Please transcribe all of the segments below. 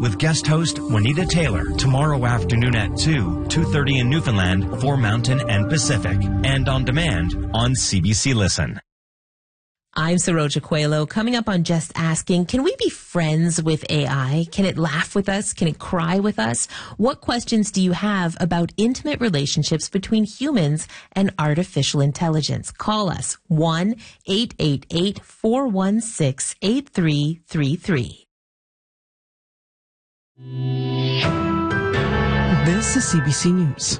with guest host Juanita Taylor tomorrow afternoon at 2:30 in Newfoundland for Mountain and Pacific, and on demand on CBC Listen. I'm Saroja Coelho. Coming up on Just Asking, can we be friends with AI? Can it laugh with us? Can it cry with us? What questions do you have about intimate relationships between humans and artificial intelligence? Call us 1-888-416-8333. This is CBC News.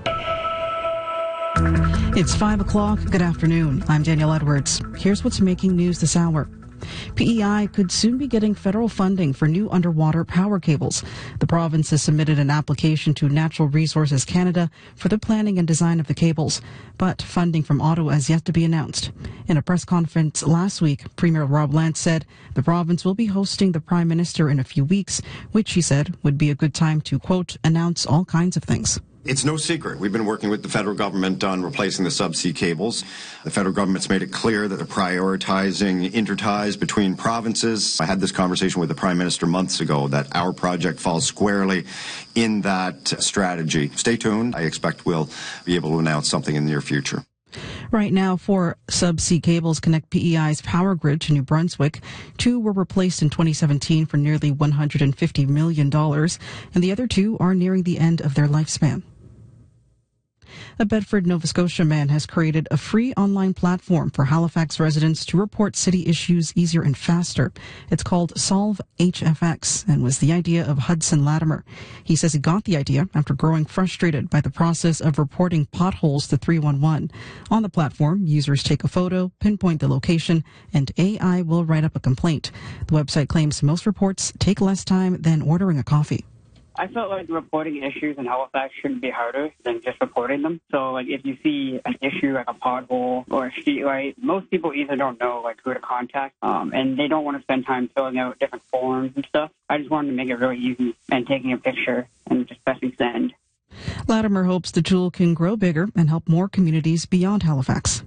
It's 5 o'clock. Good afternoon. I'm Danielle Edwards. Here's what's making news this hour. PEI could soon be getting federal funding for new underwater power cables. The province has submitted an application to Natural Resources Canada for the planning and design of the cables, but funding from Ottawa has yet to be announced. In a press conference last week, Premier Rob Lance said the province will be hosting the Prime Minister in a few weeks, which he said would be a good time to, quote, announce all kinds of things. It's no secret. We've been working with the federal government on replacing the subsea cables. The federal government's made it clear that they're prioritizing interties between provinces. I had this conversation with the Prime Minister months ago that our project falls squarely in that strategy. Stay tuned. I expect we'll be able to announce something in the near future. Right now, 4 subsea cables connect PEI's power grid to New Brunswick. 2 were replaced in 2017 for nearly $150 million, and the other 2 are nearing the end of their lifespan. A Bedford, Nova Scotia man has created a free online platform for Halifax residents to report city issues easier and faster. It's called Solve HFX and was the idea of Hudson Latimer. He says he got the idea after growing frustrated by the process of reporting potholes to 311. On the platform, users take a photo, pinpoint the location, and AI will write up a complaint. The website claims most reports take less time than ordering a coffee. I felt like reporting issues in Halifax shouldn't be harder than just reporting them. So, if you see an issue like a pothole or a streetlight, most people either don't know, who to contact, and they don't want to spend time filling out different forms and stuff. I just wanted to make it really easy and taking a picture and just pressing send. Latimer hopes the tool can grow bigger and help more communities beyond Halifax.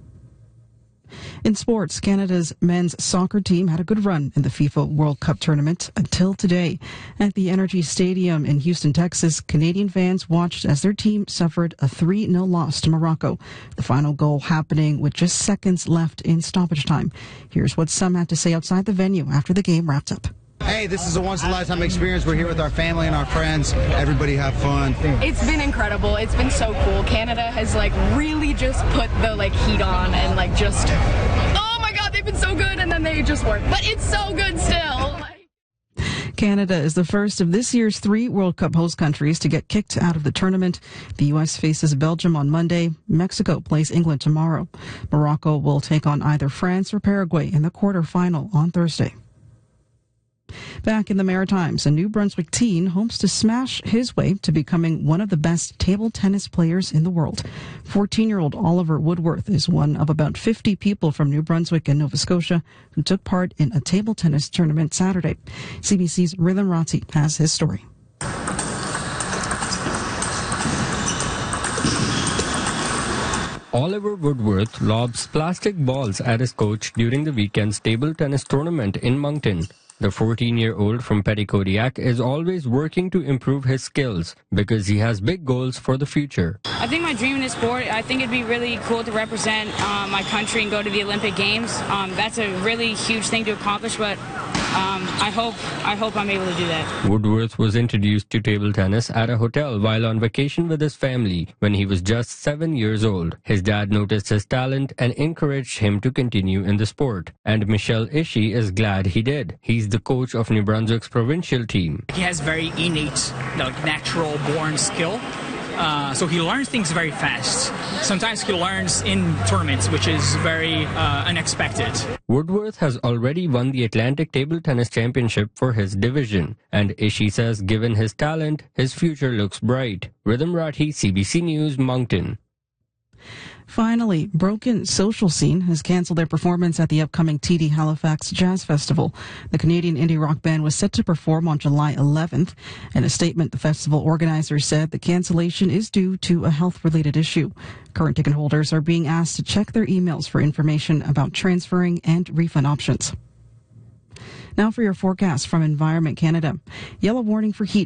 In sports, Canada's men's soccer team had a good run in the FIFA World Cup tournament until today. At the Energy Stadium in Houston, Texas, Canadian fans watched as their team suffered a 3-0 loss to Morocco. The final goal happening with just seconds left in stoppage time. Here's what some had to say outside the venue after the game wrapped up. Hey, this is a once-in-a-lifetime experience. We're here with our family and our friends. Everybody have fun. It's been incredible. It's been so cool. Canada has really just put the heat on and just, oh my God, they've been so good, and then they just weren't. But it's so good still. Canada is the first of this year's 3 World Cup host countries to get kicked out of the tournament. The U.S. faces Belgium on Monday. Mexico plays England tomorrow. Morocco will take on either France or Paraguay in the quarterfinal on Thursday. Back in the Maritimes, a New Brunswick teen hopes to smash his way to becoming one of the best table tennis players in the world. 14-year-old Oliver Woodworth is one of about 50 people from New Brunswick and Nova Scotia who took part in a table tennis tournament Saturday. CBC's Rhythm Rati has his story. Oliver Woodworth lobs plastic balls at his coach during the weekend's table tennis tournament in Moncton. The 14-year-old from Petitcodiac is always working to improve his skills because he has big goals for the future. I think my dream in this sport, I think it'd be really cool to represent my country and go to the Olympic Games. That's a really huge thing to accomplish, but I hope I'm able to do that. Woodworth was introduced to table tennis at a hotel while on vacation with his family when he was just 7 years old. His dad noticed his talent and encouraged him to continue in the sport. And Michelle Ishii is glad he did. He's the coach of New Brunswick's provincial team. He has very innate, natural born skill. So he learns things very fast. Sometimes he learns in tournaments, which is very unexpected. Woodworth has already won the Atlantic Table Tennis Championship for his division, and Ishii says given his talent, his future looks bright. Rhythm Rathi, CBC News, Moncton. Finally, Broken Social Scene has canceled their performance at the upcoming TD Halifax Jazz Festival. The Canadian indie rock band was set to perform on July 11th. In a statement, the festival organizers said the cancellation is due to a health-related issue. Current ticket holders are being asked to check their emails for information about transferring and refund options. Now for your forecast from Environment Canada. Yellow warning for heat